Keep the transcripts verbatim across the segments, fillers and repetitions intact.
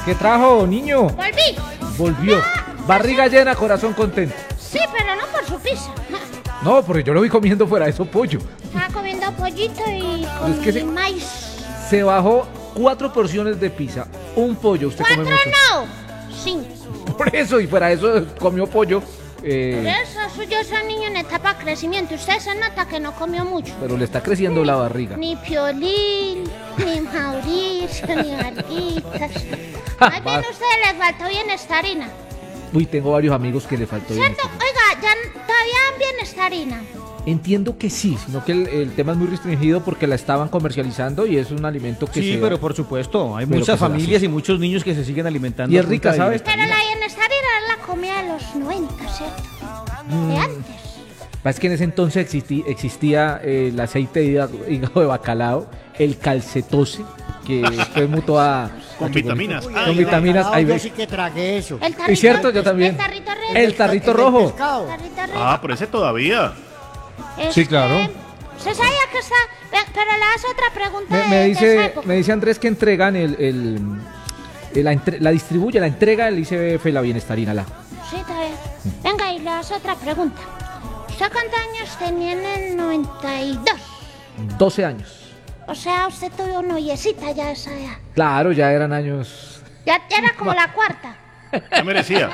¿Qué trajo, niño? Volví. Volvió. No, Barriga no sé. llena, corazón contento. Sí, pero no por su pizza. No, porque yo lo vi comiendo fuera de eso pollo. Estaba comiendo pollito y con Es que se- maíz. Se bajó cuatro porciones de pizza. Un pollo, usted Cuatro come mucho. no. Cinco. Por eso, y fuera de eso comió pollo. eh, Por eso suyo es un niño en etapa de crecimiento. Usted se nota que no comió mucho. pero le está creciendo la barriga. Ni Piolín, ni Mauricio, ni Varguitas. Más bien a ustedes les faltó bienestarina. Uy, tengo varios amigos que le faltó bien. ¿Cierto? Oiga, ya n- todavía dan bienestarina. Entiendo que sí, sino que el, el tema es muy restringido porque la estaban comercializando y es un alimento que Sí, se... pero por supuesto, hay Pero muchas que se la familias asusta. y muchos niños que se siguen alimentando. Y es a punta rica, de ¿sabes? Pero la bienestarina es la comida de los noventa, ¿cierto? De antes. Es que en ese entonces existi- existía eh, el aceite de hígado hígado de bacalao, el calcetose, que después mutó a... Con vitaminas. Con Ay, vitaminas. Bacalao, ahí yo ves. sí que tragué eso. El tarrito, Es cierto, yo también. El tarrito rojo. El tarrito El del rojo. pescado. tarrito rojo. Ah, pero ese todavía. Sí, claro. ¿Se sabía que está? Ve, pero le hace otra pregunta Me, de, me de esa dice, época. me dice Andrés que entregan el... el- el- la, entre- la distribuye, la entrega el I C B F, la bienestarina, la... Sí, está bien. Venga, y le hace otra pregunta. ¿Usted cuántos años tenía en el noventa y dos? doce años. O sea, usted tuvo noviecita ya esa edad. Claro, ya eran años... Ya, ya era como la cuarta. ¿Qué merecía?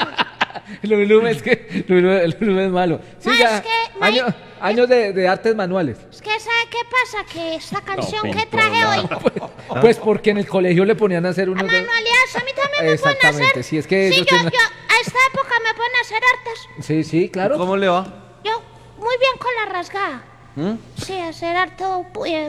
Lulú es que Lulú, Lulú es malo. Sí, No, ya, es que, May- años, años de, de artes manuales. Es que ¿sabe qué pasa? Que esta canción pintor, que traje hoy, Pues porque en el colegio le ponían a hacer a unos... de- manualidades, a mí también me pueden Exactamente, hacer. sí, es que Sí, ellos yo, tienen- yo, a esta época me pueden hacer artes. Sí, sí, claro. ¿Cómo le va? Yo, muy bien con la rasgada. ¿Mm? Sí, hacer harto, eh,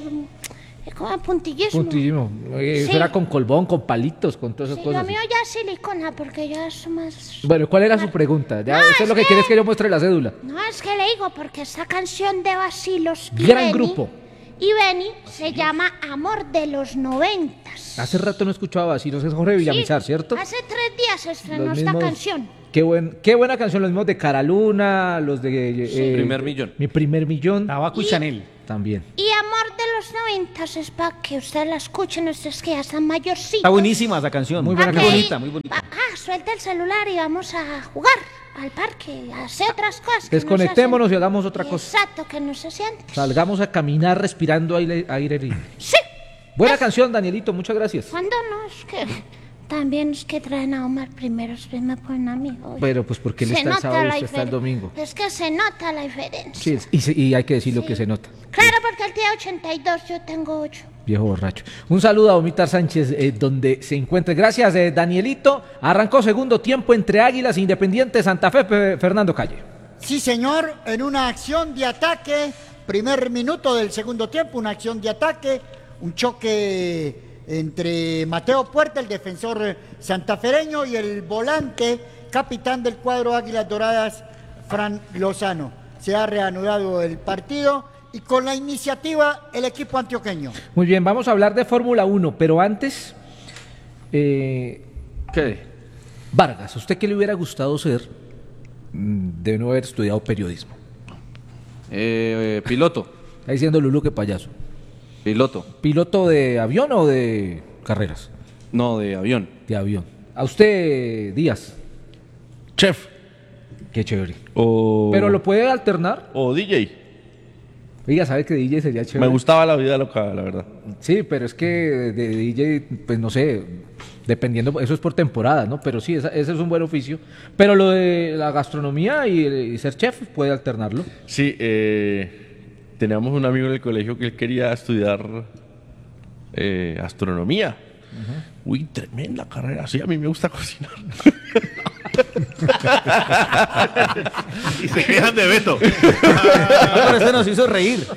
como puntillismo. Puntillismo. Eh, Eso Sí. era con colbón, con palitos, con todas esas Sí, lo cosas. mío ya es silicona, porque ya es más... Bueno, ¿cuál era su pregunta? Ya, No, usted es lo que que- quiere es que yo muestre la cédula. No, es que le digo, porque esta canción de Bacilos y Gran Beni- grupo. y Beni se llama Amor de los Noventas. Hace rato no escuchaba así, no sé, Jorge Villamizar, Sí, ¿cierto? Hace tres días se estrenó Los esta mismos- canción. Qué, buen, qué buena canción, los mismos de Cara Luna, los de... eh, Primer Millón. Mi primer millón. Tabaco y Y- Chanel. También. Y Amor de los Noventas es para que usted la escuche, ustedes que ya están mayorcitos. Está buenísima esa canción. Muy buena Pa' Muy que- canción. bonita, muy bonita. pa- Ah, suelta el celular y vamos a jugar al parque, a hacer otras cosas. que no se Desconectémonos y hacen. hagamos otra cosa. Exacto, que no se siente. Salgamos a caminar respirando aire, aire libre. Sí, Buena canción, Danielito, muchas gracias. cuando no, es que también es que traen a Omar primero, después me ponen a mí. Oye, Pero pues porque él se está el nota sábado y la usted está el diferen- domingo. Es que se nota la diferencia. Sí, es- y, se- y hay que decir lo Sí. que se nota. Claro, porque él tiene ochenta y dos, yo tengo ocho. Viejo borracho. Un saludo a Omitar Sánchez, eh, donde se encuentre. Gracias, eh, Danielito. Arrancó segundo tiempo entre Águilas Independiente Santa Fe, Pe- Fernando Calle. Sí, señor, en una acción de ataque, primer minuto del segundo tiempo, una acción de ataque, un choque entre Mateo Puerta, el defensor santafereño, y el volante, capitán del cuadro Águilas Doradas, Fran Lozano. Se ha reanudado el partido y con la iniciativa el equipo antioqueño. Muy bien, vamos a hablar de Fórmula uno, pero antes, eh, ¿Qué? Vargas, ¿a usted qué le hubiera gustado ser? Mm, Debe no haber estudiado periodismo. Eh, eh, piloto. Está diciendo Lulu que payaso. Piloto. ¿Piloto de avión o de carreras? No, de avión. De avión. ¿A usted, Díaz? Chef. Qué chévere. O... ¿Pero lo puede alternar? O D J. Oiga, ¿sabe que D J sería chévere? Me gustaba la vida loca, la verdad. Sí, pero es que de D J, pues no sé, dependiendo, eso es por temporada, ¿no? Pero sí, esa- ese es un buen oficio. Pero lo de la gastronomía y, y ser chef puede alternarlo. Sí, eh, teníamos un amigo en el colegio que él quería estudiar eh, astronomía. Uy, tremenda carrera. Sí, a mí me gusta cocinar. Y se quejan de Beto. Ah, pero este nos hizo reír.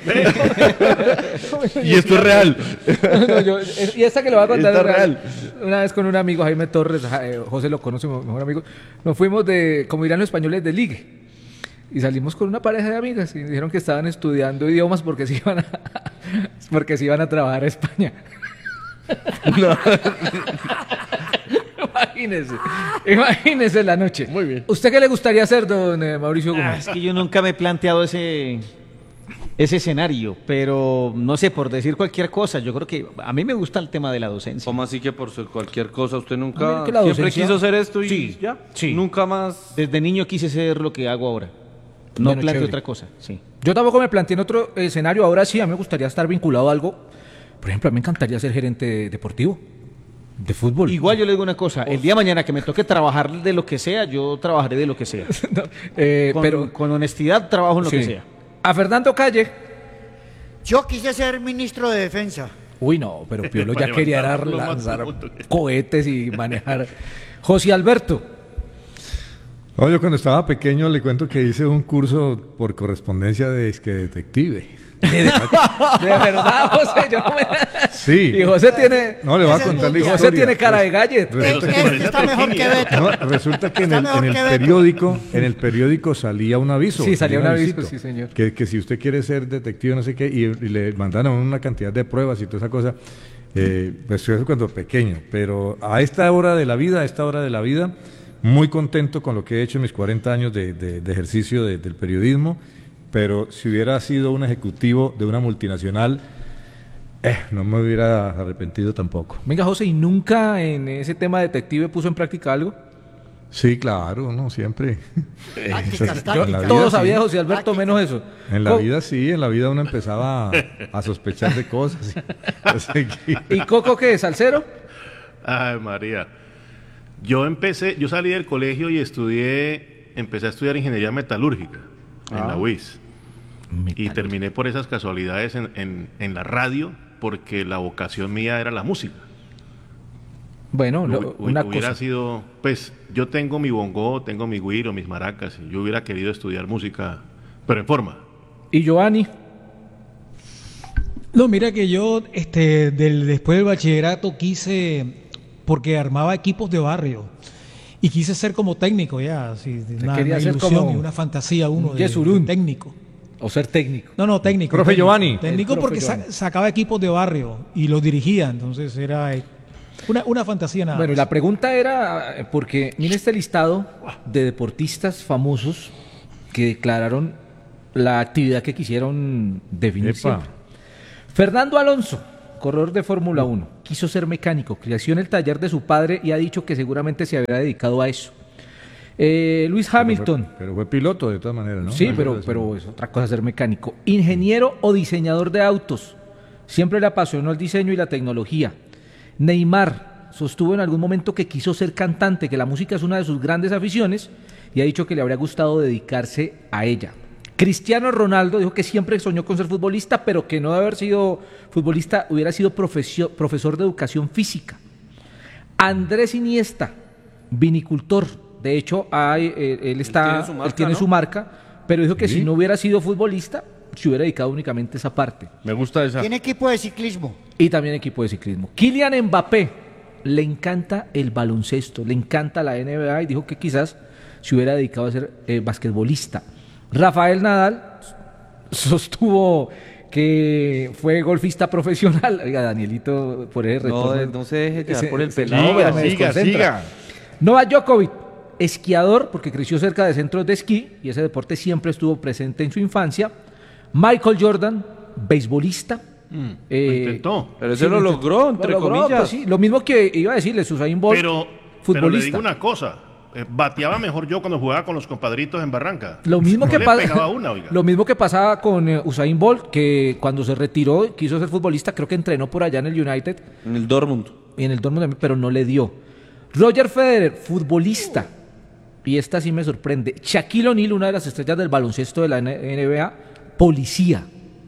Y esto es real. No, yo- es- y esta que le voy a contar Está es real. real. Una vez con un amigo, Jaime Torres, ja- eh, José lo conoce, mi mejor amigo, nos fuimos de, como dirán los españoles, de ligue. Y salimos con una pareja de amigas y dijeron que estaban estudiando idiomas porque se iban a, porque se iban a trabajar a España. Imagínese, imagínese la noche. Muy bien. ¿Usted qué le gustaría hacer, don eh, Mauricio Ah, Gómez? es que yo nunca me he planteado ese, ese escenario, pero no sé, por decir cualquier cosa, yo creo que a mí me gusta el tema de la docencia. ¿Cómo así que por ser cualquier cosa usted Ah, nunca mira que la siempre docencia- quiso hacer esto y Sí, ya? sí. Nunca más. Desde niño quise ser lo que hago ahora. No Bueno, planteo chévere. otra cosa, sí. Yo tampoco me planteé en otro escenario. Ahora sí, a mí me gustaría estar vinculado a algo. Por ejemplo, a mí me encantaría ser gerente deportivo de fútbol. Igual yo le digo una cosa, el día de mañana que me toque trabajar de lo que sea, yo trabajaré de lo que sea. No, eh, Con, pero con honestidad trabajo en lo sí. que sea. A Fernando Calle. Yo quise ser ministro de Defensa. Uy, no, pero Piolo ya Para quería levantar dar- lo más lanzar alto que- cohetes y manejar. José Alberto. No, yo cuando estaba pequeño le cuento que hice un curso por correspondencia de es que detective. De verdad, José. Yo no me- Sí. Y José tiene. No, le voy a Ese es contar la mundial. historia. José tiene cara de gallet. Resulta Este- que- este está mejor que Beto. No, resulta que en Está el, mejor en el que Beto. periódico, en el periódico salía un aviso. Sí, salía un aviso, avisito, sí, señor. Que, que si usted quiere ser detective, no sé qué, y, y le mandaron una cantidad de pruebas y toda esa cosa. Eh, pues eso cuando pequeño. Pero a esta hora de la vida, a esta hora de la vida, muy contento con lo que he hecho en mis cuarenta años de, de- de ejercicio de- del periodismo. Pero si hubiera sido un ejecutivo de una multinacional, eh, no me hubiera arrepentido tampoco. Venga, José, ¿y nunca en ese tema detective puso en práctica algo? Sí, claro, no siempre. Tácticas, En tácticas. la vida Todo sí. sabía José Alberto, menos eso. En la Co- vida sí, en la vida uno empezaba a, a sospechar de cosas. Así que- ¿Y Coco qué? ¿Salsero? Ay, María. Yo empecé, yo salí del colegio y estudié, empecé a estudiar ingeniería metalúrgica en la U I S. Y terminé por esas casualidades en, en- en la radio, porque la vocación mía era la música. Bueno, lo- Hu- hu- una hubiera cosa. sido, pues, yo tengo mi bongo, tengo mi güiro, mis maracas, y yo hubiera querido estudiar música, pero en forma. ¿Y Giovanni? No, mira que yo este, del, después del bachillerato quise, porque armaba equipos de barrio, y quise ser como técnico ya, así, una, quería una ser ilusión como y una fantasía uno de, Yesurún. de técnico. ¿O ser técnico? No, no, técnico. Profe técnico. Giovanni. Técnico El profe porque sa- Giovanni. sacaba equipos de barrio y los dirigía, entonces era eh, una, una fantasía nada Bueno, y más. la pregunta era, eh, porque mire este listado de deportistas famosos que declararon la actividad que quisieron definir Epa. siempre. Fernando Alonso, corredor de Fórmula uno, quiso ser mecánico, creció en el taller de su padre y ha dicho que seguramente se habría dedicado a eso. Eh, Luis Hamilton, Pero fue, pero fue piloto de todas maneras, ¿no? sí, Algo pero, de eso. pero es otra cosa ser mecánico. Ingeniero o diseñador de autos. Siempre le apasionó el diseño y la tecnología. Neymar sostuvo en algún momento que quiso ser cantante, que la música es una de sus grandes aficiones y ha dicho que le habría gustado dedicarse a ella. Cristiano Ronaldo dijo que siempre soñó con ser futbolista, pero que no de haber sido futbolista hubiera sido profesio- profesor de educación física. Andrés Iniesta, vinicultor. De hecho, hay, eh, él está, tiene su marca, él tiene ¿no? su marca, pero dijo que Sí. si no hubiera sido futbolista, se hubiera dedicado únicamente a esa parte. Me gusta esa. Tiene equipo de ciclismo. Y también equipo de ciclismo. Kylian Mbappé, le encanta el baloncesto, le encanta la N B A y dijo que quizás se hubiera dedicado a ser eh, basquetbolista. Rafael Nadal sostuvo que fue golfista profesional. Oiga, Danielito, por ese No, retorno. no se deje llevar Se- por el se- pelado. no, vea, me siga, desconcentra. siga. Novak Djokovic, esquiador, porque creció cerca de centros de esquí y ese deporte siempre estuvo presente en su infancia. Michael Jordan, beisbolista. eh, Lo intentó. Pero ese lo intentó. logró, entre Lo logró, comillas. pues sí, lo mismo que iba a decirles, Usain Bolt, Pero, pero le futbolista. digo una cosa, eh, bateaba mejor yo cuando jugaba con los compadritos en Barranca. Lo mismo, No que le pasa, pegaba una, oiga. lo mismo que pasaba con eh, Usain Bolt, que cuando se retiró quiso ser futbolista, creo que entrenó por allá en el United En el Dortmund. y en el Dortmund también, pero no le dio. Roger Federer, futbolista, y esta sí me sorprende. Shaquille O'Neal, una de las estrellas del baloncesto de la N B A, policía.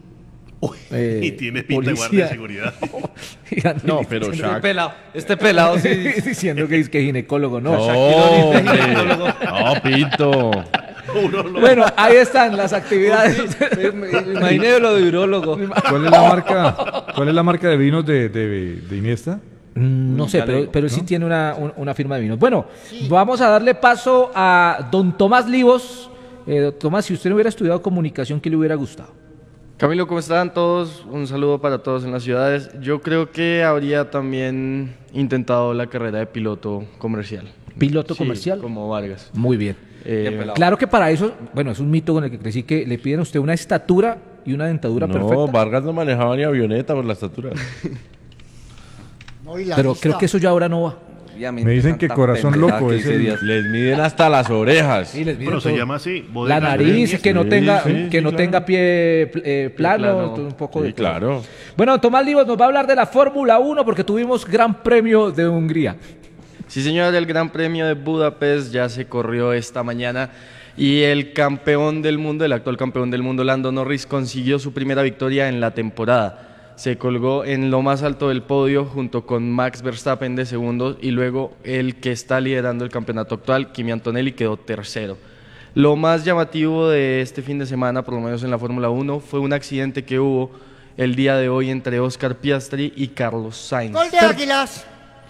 Eh, y tiene pinta de guardia de seguridad. No, pero Diciendo- Shaq. pelado, este pelado sí. diciendo que es que ginecólogo, no. No, Shaquille hombre. No, Pinto. Urólogo. Bueno, ahí están las actividades. Imaginé lo de urólogo. ¿Cuál es la marca, cuál es la marca de vinos de, de, de Iniesta? Mm, No sé, Ya le pero, digo, pero él sí tiene una, un- una firma de vinos. Bueno, vamos a darle paso a don Tomás Livos. Eh, don Tomás, si usted no hubiera estudiado comunicación, ¿qué le hubiera gustado? Camilo, ¿cómo están todos? Un saludo para todos en las ciudades. Yo creo que habría también intentado la carrera de piloto comercial. ¿Piloto Sí, comercial? como Vargas. Muy bien. Eh, Claro que para eso, bueno, es un mito con el que crecí, que le piden a usted una estatura y una dentadura No, perfecta. Vargas no manejaba ni avioneta por la estatura. No, y la Pero lista. creo que eso ya ahora no va. Me dicen que corazón loco es el... Les miden hasta las orejas. Sí, les miden Bueno, se todo. llama así. La bodega nariz, Grenier. que no Sí, tenga, sí, que sí, no claro. tenga pie eh, plano, plano. un poco Sí, de todo. claro. Bueno, Tomás Livos nos va a hablar de la Fórmula uno porque tuvimos Gran Premio de Hungría. Sí, señor, el Gran Premio de Budapest ya se corrió esta mañana y el campeón del mundo, el actual campeón del mundo, Lando Norris, consiguió su primera victoria en la temporada. Se colgó en lo más alto del podio junto con Max Verstappen de segundo y luego el que está liderando el campeonato actual, Kimi Antonelli, quedó tercero. Lo más llamativo de este fin de semana, por lo menos en la Fórmula uno, fue un accidente que hubo el día de hoy entre Oscar Piastri y Carlos Sainz. Gol de Águilas.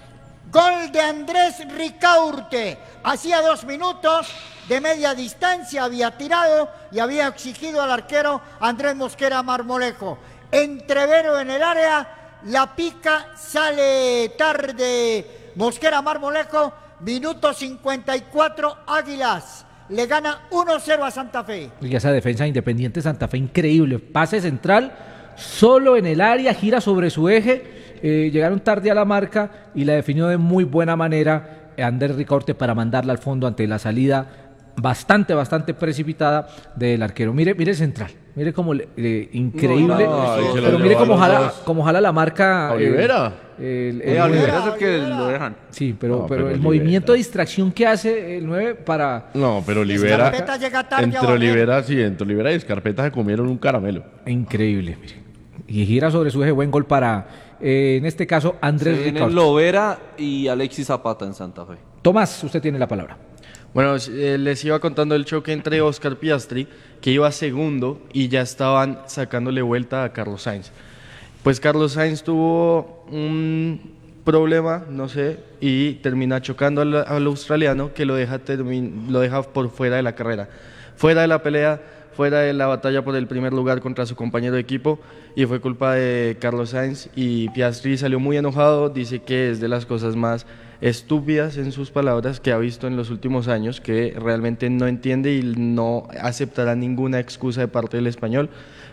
Gol de Andrés Ricaurte. Hacía dos minutos de media distancia había tirado y había exigido al arquero Andrés Mosquera Marmolejo. Entrevero en el área, la pica, sale tarde Mosquera Marmolejo, minuto cincuenta y cuatro, Águilas. Le gana uno cero a Santa Fe. Y esa defensa de Independiente Santa Fe, increíble. Pase central, solo en el área, gira sobre su eje. Eh, llegaron tarde a la marca y la definió de muy buena manera Andrés Ricaurte para mandarla al fondo ante la salida bastante, bastante precipitada del arquero. Mire, mire el central, mire como increíble, No, no, no, pero no, mire no, cómo no, jala, no. cómo jala la marca. ¿A Olivera? eh, el- el Eh, nueve. Olivera es el que lo dejan. Sí, pero, No, pero, pero el Olivera. movimiento de distracción que hace el nueve para... No, pero Olivera. Escarpeta llega tarde a Entre barrer. Olivera, sí, entre Olivera y Escarpeta se comieron un caramelo. Increíble, mire. Y gira sobre su eje, buen gol para, eh, en este caso, Andrés Se vienen Ricaurte. Lovera y Alexis Zapata en Santa Fe. Tomás, usted tiene la palabra. Bueno, eh, les iba contando el choque entre Oscar Piastri, que iba segundo, y ya estaban sacándole vuelta a Carlos Sainz. Pues Carlos Sainz tuvo un problema, no sé, y termina chocando al, al australiano, que lo deja, termi- lo deja por fuera de la carrera. Fuera de la pelea, fuera de la batalla por el primer lugar contra su compañero de equipo, y fue culpa de Carlos Sainz, y Piastri salió muy enojado, dice que es de las cosas más estúpidas en sus palabras que ha visto en los últimos años, que realmente no entiende y no aceptará ninguna excusa de parte del español,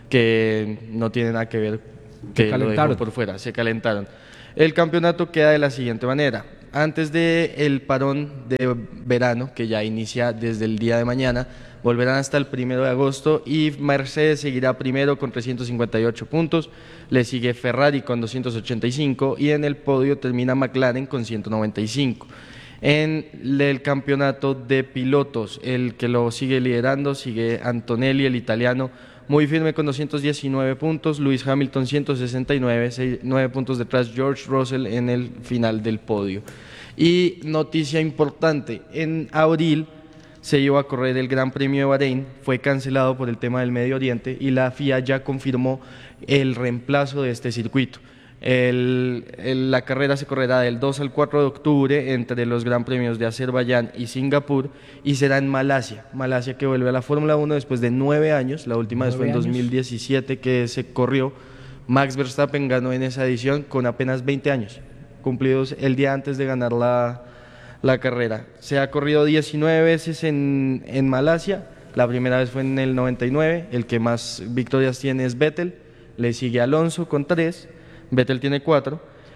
que no tiene nada que ver, que lo dejó calentaron. por fuera, se calentaron. El campeonato queda de la siguiente manera: antes del parón de verano, que ya inicia desde el día de mañana, volverán hasta el primero de agosto y Mercedes seguirá primero con trescientos cincuenta y ocho puntos, le sigue Ferrari con doscientos ochenta y cinco y en el podio termina McLaren con ciento noventa y cinco. En el campeonato de pilotos, el que lo sigue liderando sigue Antonelli, el italiano, muy firme con doscientos diecinueve puntos, Lewis Hamilton ciento sesenta y nueve, seis, nueve puntos detrás George Russell en el final del podio. Y noticia importante, en abril se iba a correr el Gran Premio de Bahrein, fue cancelado por el tema del Medio Oriente y la F I A ya confirmó el reemplazo de este circuito. El, el- la carrera se correrá del dos al cuatro de octubre entre los Gran Premios de Azerbaiyán y Singapur y será en Malasia. Malasia que vuelve a la Fórmula uno después de nueve años, la última vez fue en Nueve años. dos mil diecisiete que se corrió. Max Verstappen ganó en esa edición con apenas veinte años, cumplidos el día antes de ganar la, la carrera. Se ha corrido diecinueve veces en, en Malasia, la primera vez fue en el noventa y nueve, el que más victorias tiene es Vettel, le sigue Alonso con tres, Vettel tiene cuatro,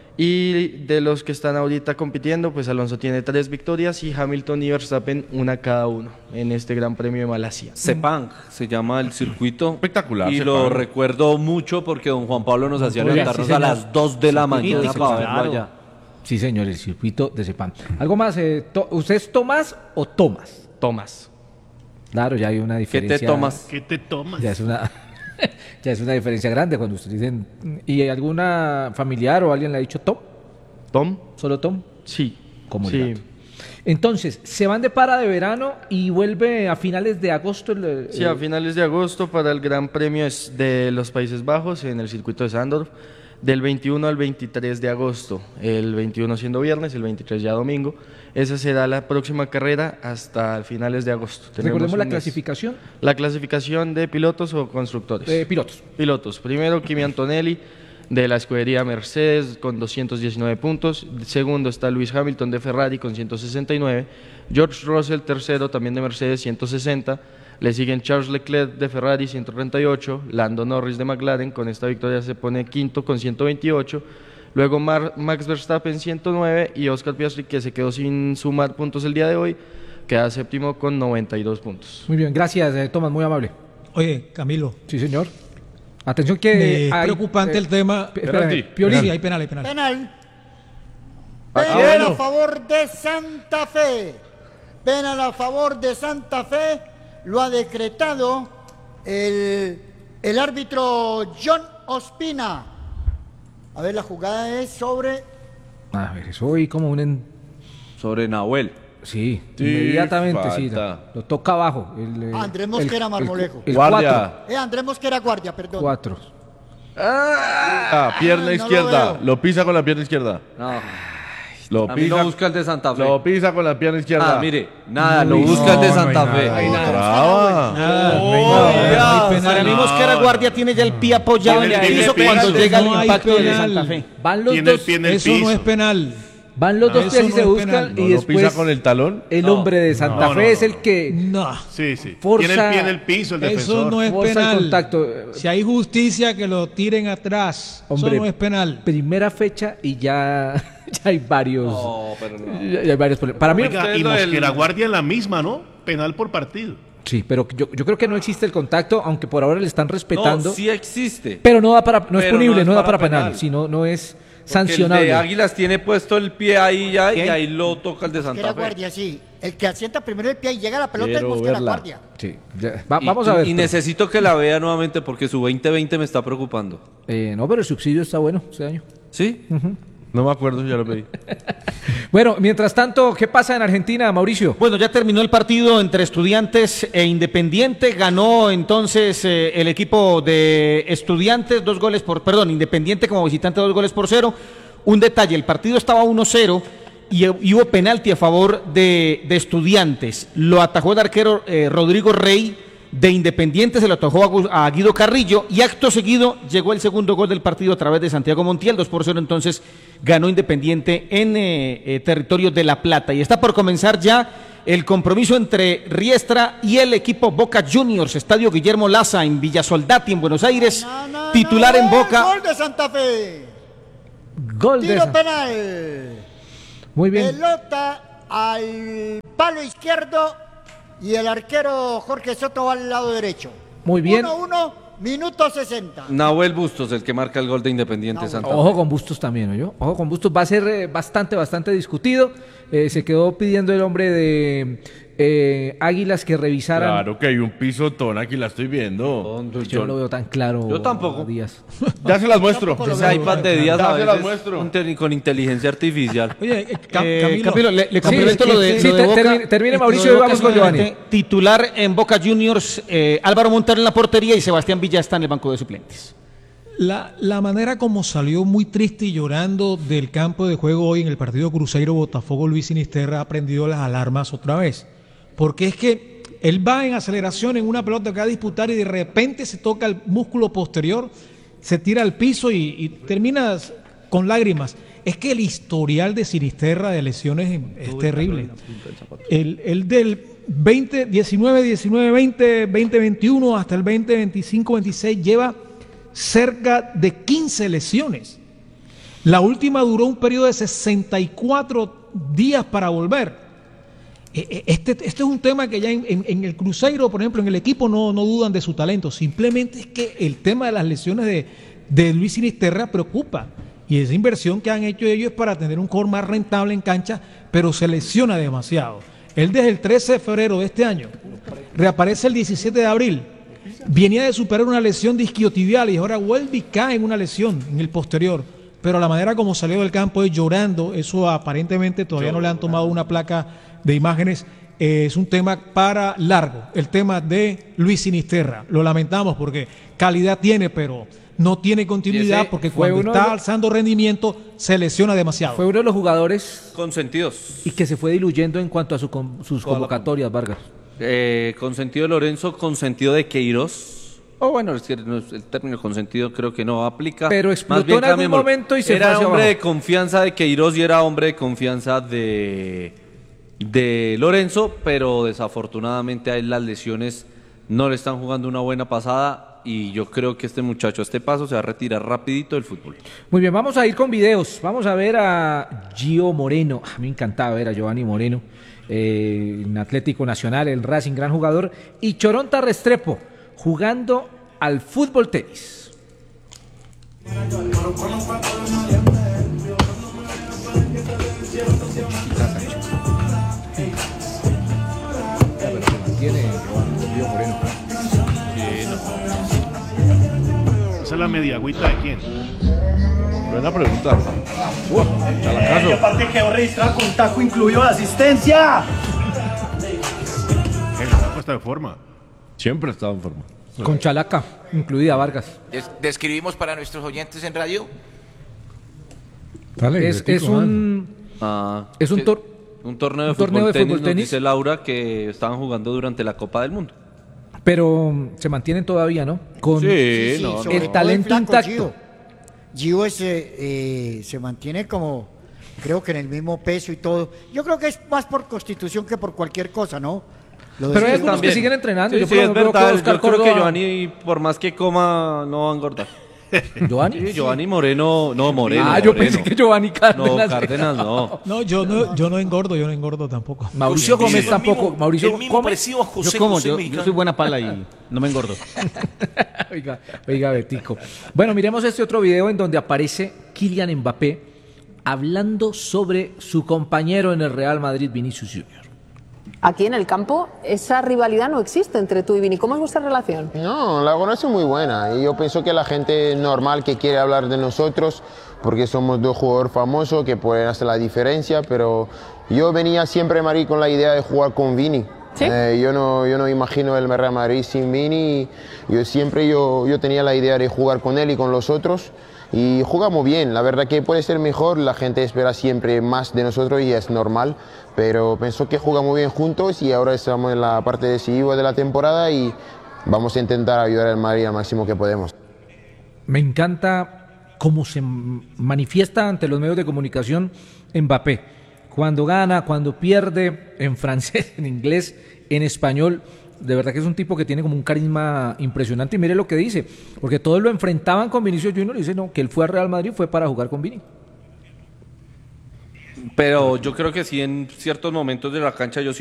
y de los que están ahorita compitiendo, pues Alonso tiene tres victorias y Hamilton y Verstappen una cada uno en este Gran Premio de Malasia. Sepang se llama el circuito. Espectacular, Y Sepang. lo recuerdo mucho porque don Juan Pablo nos hacía Oiga, levantarnos sí, a señor. las dos de la Sí, mañana mítico, para verlo claro. allá. Sí, señor, el circuito de Sepam. ¿Algo más? eh, to- ¿Usted es Tomás o Tomás? Tomás. Claro, ya hay una ¿Qué diferencia. te tomas? ¿Qué te tomas? Ya es una, ya es una diferencia grande cuando ustedes dicen. ¿Y alguna familiar o alguien le ha dicho Tom? ¿Tom? ¿Solo Tom? Sí. Como el sí. gato. Entonces, se van de para de verano y vuelve a finales de agosto. El, Sí, el- a finales de agosto para el Gran Premio es de los Países Bajos en el circuito de Sandorf, del veintiuno al veintitrés de agosto, el veintiuno siendo viernes, el veintitrés ya domingo. Esa será la próxima carrera hasta finales de agosto. Tenemos Recordemos la un mes. clasificación La clasificación de pilotos o constructores. de pilotos. Pilotos. Primero Kimi Antonelli, de la escudería Mercedes con doscientos diecinueve puntos. Segundo está Lewis Hamilton de Ferrari con ciento sesenta y nueve. George Russell, tercero, también de Mercedes, ciento sesenta. Le siguen Charles Leclerc de Ferrari, ciento treinta y ocho. Lando Norris de McLaren, con esta victoria se pone quinto con ciento veintiocho. Luego Mar Max Verstappen, ciento nueve. Y Oscar Piastri, que se quedó sin sumar puntos el día de hoy, queda séptimo con noventa y dos puntos. Muy bien, gracias, eh, Tomás, muy amable. Oye, Camilo. Sí, señor. Atención que... Es hay, preocupante eh, el tema. Espérame, Piolín. Sí, hay penal, hay penal. Penal. Ah, Penal bueno. a favor de Santa Fe. Penal a favor de Santa Fe. Lo ha decretado el, el árbitro John Ospina. A ver, la jugada es sobre... A ver, eso hoy como un... En... Sobre Nahuel. Sí, Sí, inmediatamente, sí. falta. Lo toca abajo. El, eh, Andrés Mosquera el- Marmolejo. El, el Guardia. cuatro. Eh, Andrés Mosquera guardia, perdón. Cuatro. Ah, pierna no lo izquierda. veo. Lo, pisa con la pierna izquierda. No. Lo A mí lo pisa, busca el de Santa Fe. lo pisa con la pierna izquierda. Ah, mire, nada, lo Uy, busca el de no, no hay Santa nada. Fe. No hay Traba. Nada, no hay Oh, nada, ya, no hay penal. Para mí Mosquera Guardia tiene ya el pie apoyado en Tiene el el piso pie cuando pegado. llega el No hay impacto de penal. Santa Fe. Van los Tiene el dos, pie en el Eso piso. no es penal. van los dos Eso pies y no se es buscan penal. ¿No y lo después pisa con el talón? el No. hombre de Santa No, Fe no, es no, el no. que No. Sí, sí. Forza- Tiene el pie en el piso el defensor. Eso no es forza el penal. contacto. Si hay justicia, que lo tiren atrás. Hombre, Eso no es penal. Primera fecha y ya, ya hay varios. No, pero no. Ya, ya hay varios problemas. Para mí, Oiga, Usted y lo del- Mosquera Guardia en la misma, ¿no? Penal por partido. sí, pero yo, yo creo que no existe el contacto, aunque por ahora le están respetando. No, sí existe. Pero no da para, no es Pero punible, no no, es da para para penal, penal. si no, no es Porque sancionable. el de Águilas tiene puesto el pie ahí ya y ¿Qué? ahí lo toca el de Mosquera Santa Fe. guardia, sí. El que asienta primero el pie y llega a la pelota Quiero es Mosquera verla. guardia. Sí, ya, va- Y- vamos a ver. Y pero- necesito que la vea nuevamente porque su veinte veinte me está preocupando. eh, no, pero el subsidio está bueno este año. ¿Sí? No me acuerdo, ya lo pedí. Bueno, mientras tanto, ¿qué pasa en Argentina, Mauricio? Bueno, ya terminó el partido entre Estudiantes e Independiente. Ganó entonces eh, el equipo de Estudiantes dos goles por, perdón, Independiente como visitante dos goles por cero. Un detalle, el partido estaba uno cero y, y hubo penalti a favor de, de Estudiantes. Lo atajó el arquero eh, Rodrigo Rey. De Independiente se lo atajó a Gu- a Guido Carrillo y acto seguido llegó el segundo gol del partido a través de Santiago Montiel, dos por cero, entonces ganó Independiente en eh, eh, territorio de La Plata y está por comenzar ya el compromiso entre Riestra y el equipo Boca Juniors, Estadio Guillermo Laza en Villa Soldati en Buenos Aires, No, no, titular no, en Boca. Gol de Santa Fe. Gol de Tiro esa. penal. Muy bien. Pelota al palo izquierdo y el arquero Jorge Soto va al lado derecho. Muy bien. uno uno, minuto sesenta. Nahuel Bustos, el que marca el gol de Independiente Nahuel. Santa Fe. Ojo con Bustos también, ¿oyó? Ojo con Bustos. Va a ser eh, bastante, bastante discutido. Eh, se quedó pidiendo el hombre de eh, Águilas que revisaran. Claro que hay un pisotón aquí, la estoy viendo. Yo no lo veo tan claro. Yo tampoco. Díaz. Ya se las muestro. Tampoco lo Ese iPad de Díaz Ya a se veces las muestro. inte- con inteligencia artificial. Oye, eh, Cam- Eh, Camilo. Camilo, le, le Sí, complemento sí, lo de, sí, lo de te- Boca. termine- termine, Lo de Mauricio, y Boca vamos con simplemente Giovanni. Titular en Boca Juniors, eh, Álvaro Montero en la portería y Sebastián Villa está en el banco de suplentes. La, la manera como salió muy triste y llorando del campo de juego hoy en el partido Cruzeiro Botafogo, Luis Sinisterra ha prendido las alarmas otra vez. Porque es que él va en aceleración en una pelota que va a disputar y de repente se toca el músculo posterior, se tira al piso y, y termina con lágrimas. Es que el historial de Sinisterra de lesiones es terrible. El, el del veinte, diecinueve, diecinueve, veinte, veinte, veintiuno hasta el veinte, veinticinco, veintiséis lleva cerca de quince lesiones. La última duró un periodo de sesenta y cuatro días para volver. E- e- Este, este es un tema que ya en, en- en el Cruzeiro, por ejemplo, en el equipo no, no dudan de su talento. Simplemente es que el tema de las lesiones de, de Luis Sinisterra preocupa. Y esa inversión que han hecho ellos es para tener un core más rentable en cancha, pero se lesiona demasiado. Él desde el trece de febrero de este año reaparece el diecisiete de abril. Venía de superar una lesión de isquiotibial y ahora vuelve y cae en una lesión en el posterior. Pero la manera como salió del campo es llorando. Eso aparentemente todavía no le han tomado una placa de imágenes. Eh, es un tema para largo, el tema de Luis Sinisterra. Lo lamentamos porque calidad tiene, pero no tiene Y continuidad ese porque fue cuando uno de está los- alzando rendimiento se lesiona demasiado. Fue uno de los jugadores Consentidos. y que se fue diluyendo en cuanto a su con- sus Toda la- convocatorias, Vargas. Eh, consentido de Lorenzo, consentido de Queiroz. O bueno, es que no es- el término consentido creo que no aplica. Pero Más explotó bien, en algún cambiémoslo. momento y se era fue hacia hombre abajo. de confianza de Queiroz y era hombre de confianza de, de Lorenzo, pero desafortunadamente a él las lesiones no le están jugando una buena pasada y yo creo que este muchacho a este paso se va a retirar rapidito del fútbol. Muy bien, vamos a ir con videos. Vamos a ver a Gio Moreno. A mí me encantaba ver a Giovanni Moreno eh, en Atlético Nacional, el Racing, gran jugador. Y Choronta Restrepo jugando al fútbol tenis. ¿Esa es la mediagüita de quién? Buena pregunta. Y aparte quedó registrado con taco incluido de asistencia. El taco está de forma. Siempre ha estado en forma. Con chalaca, incluida Vargas. Des- describimos para nuestros oyentes en radio. Dale, Es, Gretico, es un, Ah, es un, que- tor- un torneo de un fútbol torneo de tenis, fútbol nos tenis. dice Laura que estaban jugando durante la Copa del Mundo. pero mm, se mantienen todavía, ¿no? Con Sí, no, sobre el todo talento flaco intacto. Gio. Gio es, eh, eh, se mantiene como, creo que en el mismo peso y todo. Yo creo que es más por constitución que por cualquier cosa, ¿no? Lo de Pero hay Gio. algunos que siguen entrenando. Sí, Yo sí, por es ejemplo veo que verdad. Oscar Yo creo que Córdoba- Giovanni, por más que coma, no va a engordar. ¿Giovanni? Sí, Giovanni Moreno, no, Moreno. Ah, yo Moreno. pensé que Giovanni Cárdenas. No, Cárdenas no. No, yo no, yo no engordo, yo no engordo tampoco. Mauricio José, Gómez el tampoco. mismo- Mauricio el mismo Gómez. parecido a José Yo como, José yo, Mexicano. yo soy buena pala y no me engordo. Oiga, oiga, Betico. Bueno, miremos este otro video en donde aparece Kylian Mbappé hablando sobre su compañero en el Real Madrid, Vinicius Junior. Aquí en el campo, esa rivalidad no existe entre tú y Vini. ¿Cómo es vuestra relación? No, la conozco muy buena y yo pienso que la gente normal que quiere hablar de nosotros porque somos dos jugadores famosos que pueden hacer la diferencia, pero yo venía siempre a Madrid con la idea de jugar con Vini. ¿Sí? Eh, yo no yo no imagino el Real Madrid sin Vini. Yo siempre yo, yo tenía la idea de jugar con él y con los otros y jugamos bien. La verdad que puede ser mejor, la gente espera siempre más de nosotros y es normal, pero pienso que jugamos bien juntos y ahora estamos en la parte decisiva de la temporada y vamos a intentar ayudar al Madrid al máximo que podemos. Me encanta cómo se m- manifiesta ante los medios de comunicación Mbappé. Cuando gana, cuando pierde, en francés, en inglés, en español. De verdad que es un tipo que tiene como un carisma impresionante. Y mire lo que dice, porque todos lo enfrentaban con Vinicius Junior y dice no, que él fue a Real Madrid fue para jugar con Vini. Pero yo creo que sí, en ciertos momentos de la cancha yo sí